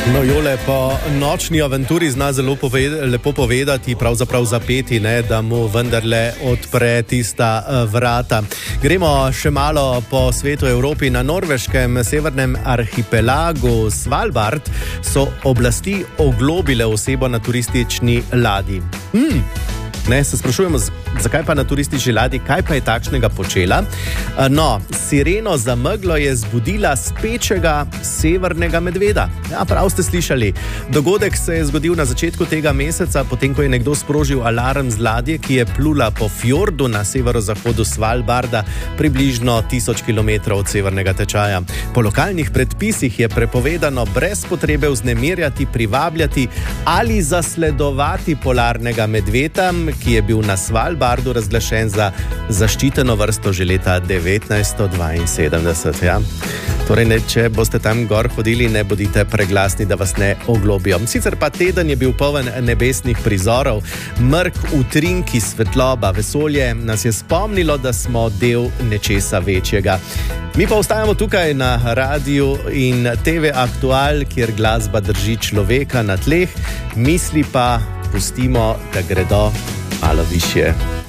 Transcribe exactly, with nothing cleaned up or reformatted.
No, Jole, po nočni avanturi zna zelo poved lepo povedati, pravzaprav zapeti, ne, da mu vendarle odpre tista uh, vrata. Gremo še malo po svetu Evropi. Na norveškem severnem arhipelagu Svalbard so oblasti oglobile osebo na turistični ladji. Hmm. Ne, se sprašujemo, zakaj pa na turistični ladji, kaj pa je takšnega počela? No, sireno za meglo je zbudila spečega severnega medveda. Ja, prav ste slišali. Dogodek se je zgodil na začetku tega meseca, potem ko je nekdo sprožil alarm z ladje, ki je plula po fjordu na severozahodu Svalbarda, približno tisoč kilometrov od severnega tečaja. Po lokalnih predpisih je prepovedano brez potrebe vznemirjati, privabljati ali zasledovati polarnega medveda, ki je bil na Svalbardu razglašen za zaščiteno vrsto že leta devetnajststo dvainsedemdeset. Ja. Torej, ne, če boste tam gor hodili, ne bodite preglasni, da vas ne oglobijo. Sicer pa teden je bil poln nebesnih prizorov, mrk, utrinki, svetloba, vesolje nas je spomnilo, da smo del nečesa večjega. Mi pa ostajamo tukaj na radiju in T V Aktual, kjer glasba drži človeka na tleh, misli pa pustimo, da gredo malo višje.